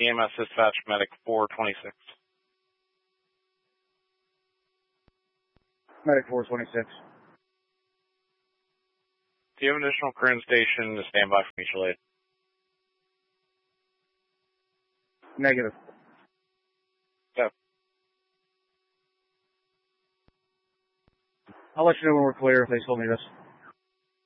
EMS dispatch medic 426. Medic 426. Do you have an additional crew in station to stand by for mutual aid? Negative. Yeah. I'll let you know when we're clear if they told me this.